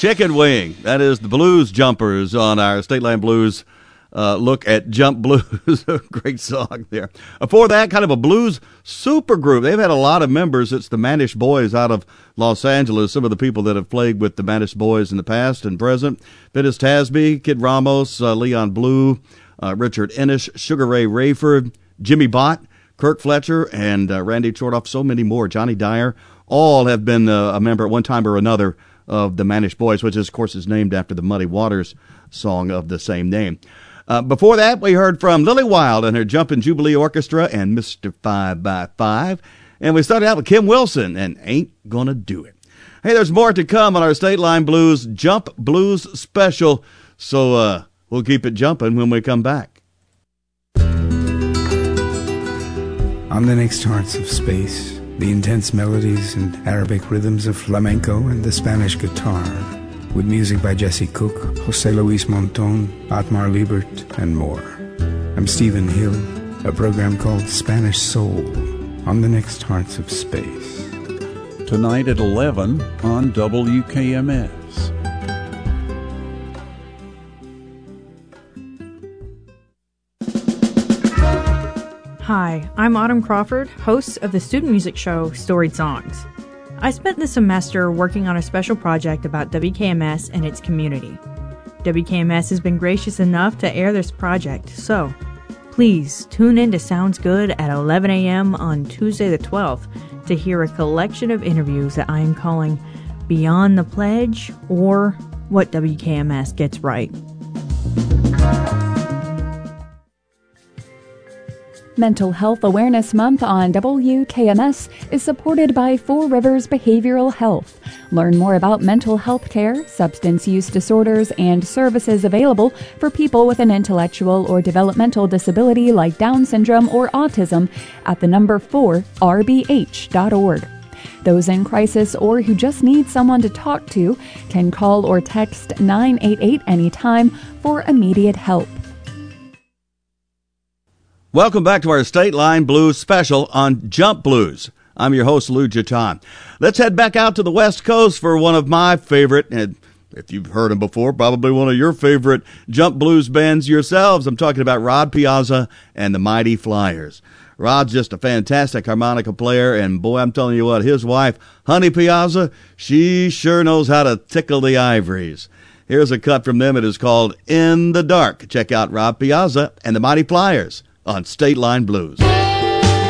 Chicken Wing. That is the Blues Jumpers on our State Line Blues look at Jump Blues. Great song there. Before that, kind of a blues supergroup. They've had a lot of members. It's the Manish Boys out of Los Angeles. Some of the people that have played with the Manish Boys in the past and present. Vitas Tasby, Kid Ramos, Leon Blue, Richard Ennis, Sugar Ray Rayford, Jimmy Bott, Kirk Fletcher, and Randy Chordoff. So many more. Johnny Dyer. All have been a member at one time or another of the Manish Boys, which, of course, is named after the Muddy Waters song of the same name. Before that, we heard from Lily Wild and her Jumpin' Jubilee Orchestra and Mr. 5x5. And we started out with Kim Wilson and Ain't Gonna Do It. Hey, there's more to come on our State Line Blues Jump Blues special. So we'll keep it jumping when we come back. On the next Hearts of Space, the intense melodies and Arabic rhythms of flamenco and the Spanish guitar, with music by Jesse Cook, José Luis Monton, Otmar Liebert, and more. I'm Stephen Hill, a program called Spanish Soul on the next Hearts of Space. Tonight at 11 on WKMS. Hi, I'm Autumn Crawford, host of the student music show Storied Songs. I spent the semester working on a special project about WKMS and its community. WKMS has been gracious enough to air this project, so please tune in to Sounds Good at 11 a.m. on Tuesday the 12th to hear a collection of interviews that I am calling Beyond the Pledge or What WKMS Gets Right. Mental Health Awareness Month on WKMS is supported by Four Rivers Behavioral Health. Learn more about mental health care, substance use disorders, and services available for people with an intellectual or developmental disability like Down syndrome or autism at the number 4rbh.org. Those in crisis or who just need someone to talk to can call or text 988 anytime for immediate help. Welcome back to our State Line Blues special on Jump Blues. I'm your host, Lou Jatan. Let's head back out to the West Coast for one of my favorite, and if you've heard him before, probably one of your favorite Jump Blues bands yourselves. I'm talking about Rod Piazza and the Mighty Flyers. Rod's just a fantastic harmonica player, and boy, I'm telling you what, his wife, Honey Piazza, she sure knows how to tickle the ivories. Here's a cut from them. It is called In the Dark. Check out Rod Piazza and the Mighty Flyers on State Line Blues.